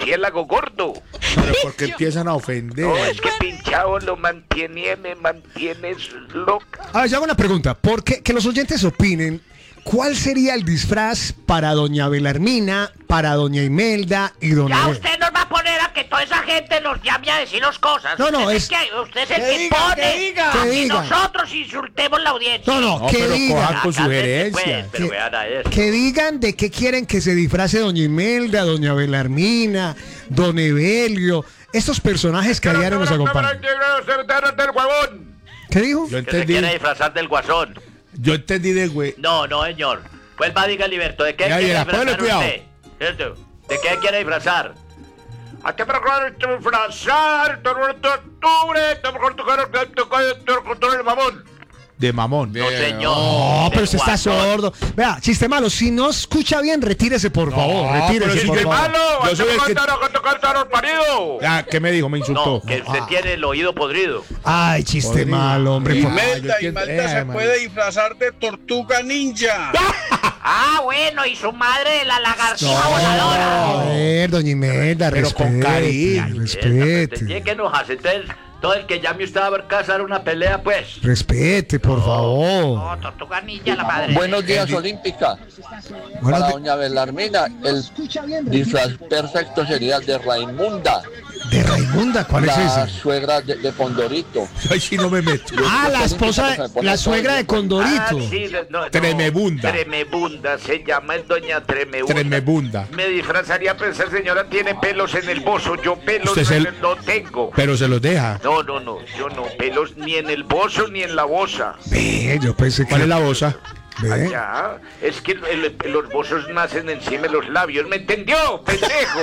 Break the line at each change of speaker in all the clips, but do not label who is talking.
murciélago gordo.
Pero porque empiezan a ofender.
No, es que pinchado me mantienes loca.
A ver, yo hago una pregunta. ¿Por qué? Que los oyentes opinen. ¿Cuál sería el disfraz para doña Belarmina, para doña Imelda y don
Ya
Abel?
usted nos va a poner a que toda esa gente nos llame a decirnos cosas.
No, no,
usted
es-
usted es el
que
que
diga,
pone
que diga.
Que
y
diga.
nosotros insultemos la audiencia.
No,
No,
que
pero
digan.
cojan con sugerencias.
Pero
Que-
vean a eso.
Que digan de qué quieren que se disfrace doña Imelda, doña Belarmina, don Evelio, estos personajes que a diario nos acompañan. ¿Qué dijo?
Yo
Que se quiere
entendí,
disfrazar del guasón.
yo entendí de güey.
No, señor. Pues va, diga, Liberto, ¿de qué
Ya,
quiere
ya,
disfrazar
ponle cuidado.
usted? ¿Cierto? ¿De qué quiere disfrazar? ¿A qué me acuerdo de disfrazar? El mamón.
De mamón.
No, señor.
No, pero
Del
usted está
guasón.
sordo. Vea, chiste malo, si no escucha bien, retírese por favor,
pero
retírese
si
por
que
favor.
malo. Yo soy el que-
parido.
Ah, ¿qué me dijo? Me insultó.
No, que usted tiene el oído podrido.
Ay, chiste
Podrido.
malo, hombre. por-
Ah, yo
Imelda
entiendo.
se
man.
puede disfrazar de tortuga ninja.
Ah, bueno, y su madre de la lagartija
A
voladora.
ver, doña Imelda,
Pero con
respete,
cariño.
respete.
Tiene que enojarse. Entonces, todo el que llame usted a ver casar una pelea, pues.
Respete, por favor.
No, tortuga ninja, la madre.
Buenos días, Olímpica.
Buenos
Para
di-
doña Belarmina, el disfraz perfecto sería el de Raimunda,
De Raimunda, ¿cuál es
la
ese?
suegra de Condorito.
Ay, sí, no me meto.
Ah, la esposa, la suegra de Condorito.
Ah, sí, no,
Tremebunda.
Tremebunda, se llama es doña Tremebunda.
Tremebunda.
Me disfrazaría, pero esa señora tiene pelos en el bozo. Yo pelos
Usted se-
no tengo.
Pero se los deja.
No, yo no. Pelos ni en el bozo ni en la boza.
Ve, yo pensé que...
¿Cuál es la bosa?
Ve.
Ya, es que los bozos nacen encima de los labios. ¿Me entendió, pendejo?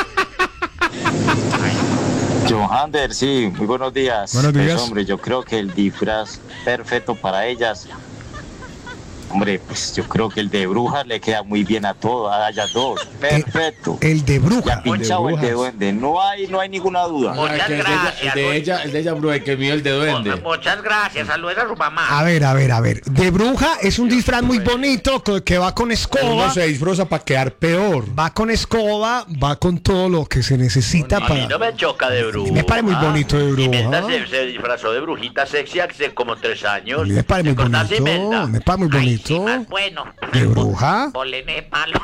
Johander, sí, muy buenos días.
Buenos días.
Pues, hombre, yo creo que el disfraz perfecto para ellas, hombre, pues yo creo que el de bruja le queda muy bien a todas, a ellas dos. Perfecto.
El de
Ya
bruja.
pinchado el de
brujas.
duende, no hay ninguna duda.
Muchas gracias.
el de ella, bro, el que mío el de duende.
Muchas gracias. Saludos a su mamá.
A ver. De bruja es un disfraz muy bonito que va con escoba.
Uno se disfraza para quedar peor.
Va con escoba, va con todo lo que se necesita
A mí
para...
no me choca de bruja.
Me parece muy bonito de bruja.
Imelda se disfrazó de brujita sexy hace como 3 años.
Me parece muy
¿Te acordás,
bonito,
Imelda?
me parece muy
Ay,
bonito.
sí, más bueno.
¿De bruja?
Polene palo.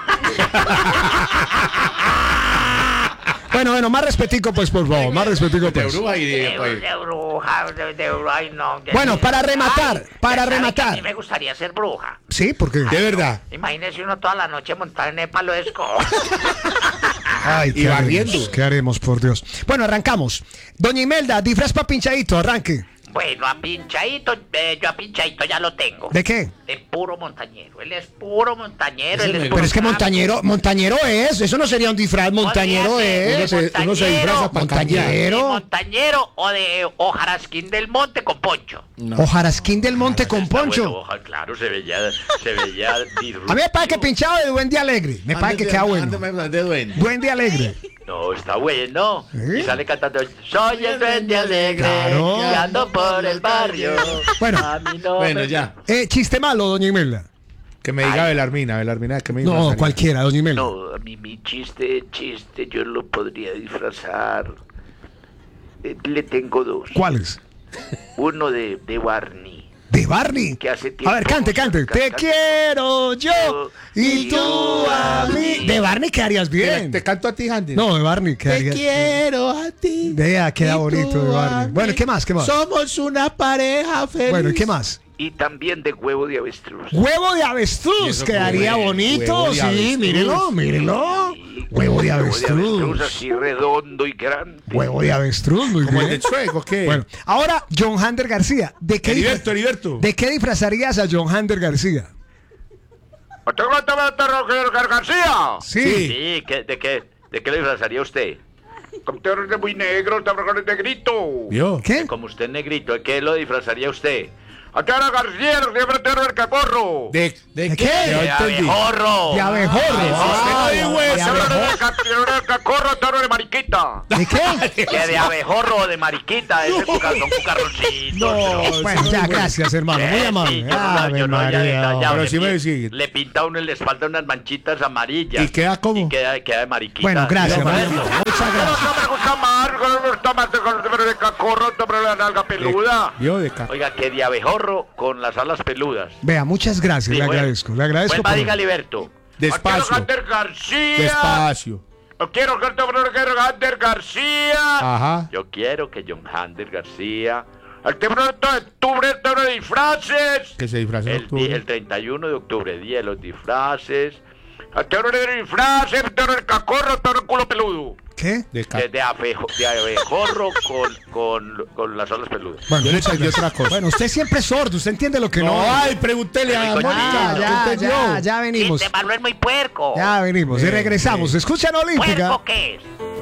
Bueno, más respetico, pues, por favor, más respetico,
De
pues.
bruja y
De
de... pues,
bruja, de bruja, ay, no.
Bueno, para rematar, para
¿sabe que
rematar.
A mí me gustaría ser bruja.
Sí, porque...
De verdad.
Imagínese uno toda la noche montar en el palo de escoba.
Ay,
Y barriendo.
¿Qué haremos, por Dios? Bueno, arrancamos. Doña Imelda, disfraz pa' pinchadito, arranque.
Bueno, a pinchadito, yo a pinchadito ya lo tengo.
¿De qué?
De puro montañero. Él es puro montañero.
Ese
Él es
me
puro
Pero es que
campo.
montañero es, eso no sería un disfraz, montañero
Olvídate,
es.
uno se disfraza para
Montañero.
De montañero o de hojarasquín del monte con poncho.
Hojarasquín del monte con
Está
poncho.
bueno, claro, se veía
A mí me parece que pinchado de duende alegre. Me parece que queda bueno.
De duende.
Duende alegre.
No, está bueno.
¿Sí?
Y sale cantando, soy el duende alegre,
Claro.
que ando por el barrio.
Bueno.
A mí no
Bueno,
me-
ya.
Chiste malo, doña Imelda.
Que me diga Belarmina, que me
No,
disfrazaría.
cualquiera, doña Imelda.
No, a mí mi chiste, yo lo podría disfrazar. Le tengo 2.
¿Cuáles?
Uno de Barney.
De Barney.
Que hace tiempo
A ver, cante. Te
canta-
quiero yo y tú a mí. De Barney quedarías bien.
Te canto a ti, Andy.
No, de Barney quedarías.
quiero a ti.
Vea, queda
y
bonito
tú
de
a
Barney.
mí.
Bueno, ¿qué más?
Somos una pareja feliz.
Bueno, ¿y qué más?
Y también de huevo de avestruz.
Huevo de
¿Y
avestruz,
eso
quedaría
cómo es?
bonito,
Huevo de
sí,
avestruz.
mírenlo. Huevo de avestruz.
así redondo y grande.
Huevo de avestruz, muy
¿Como el
bien.
de Chueco, qué?
Bueno, ahora John Hander García. ¿De qué,
Heriberto.
¿De qué disfrazarías a John Hander García?
García?
Sí.
Sí, ¿de qué le disfrazaría usted? Como usted es muy negro, está negrito.
¿Vio?
¿Qué?
Como usted es negrito, ¿de qué lo disfrazaría usted? ¡Atara García, siempre te el cacorro!
¿De
¿De
qué?
qué?
No
¡De
entendí.
abejorro!
De abejorro.
Usted no dijo
de
eso.
abejorro.
¡El cacorro, toro de marica! mariquita.
¿De qué?
Que de abejorro o de mariquita, ese son cucarroncitos.
No,
Bueno, ya, gracias, hermano. Muy amable.
Yo no,
Ave
yo no, ya,
María.
ya,
Pero
le
sí me
pi-
sigue.
Le pinta a uno en la espalda unas manchitas amarillas.
¿Y queda cómo?
Y queda de mariquita.
Bueno, gracias,
No,
hermano.
bueno.
Muchas
Pero
gracias.
no me gusta más, no me gusta más de cacorro, pero la nalga peluda.
Yo de caca.
Oiga, que de abejorro con las alas peludas.
Vea, muchas gracias.
Sí,
Le
bueno.
agradezco. Le agradezco.
Vuelva,
por-
diga Liberto.
Despacio.
Quiero Gander García.
Despacio.
Yo quiero que Gander García.
Ajá.
Yo quiero que John Hander García. El 1 de octubre, el tema de disfraces.
Que se disfrace en octubre.
El 31 de octubre, día de los disfraces. El tema de disfraces, el tema del cacorro, el tema del culo peludo.
¿Qué?
De caca.
De abejorro con las alas peludas.
Bueno,
Yo le
muchas
entendí
gracias.
otra cosa.
Bueno, usted siempre es sordo. Usted entiende lo que no.
No, ay, pregúntele a
Ay,
Mónica.
coño.
¿qué
Ya,
entendió?
ya venimos.
Este Manuel es muy puerco.
Ya venimos. Y regresamos. Escuchan Olímpica.
¿Puerco qué es?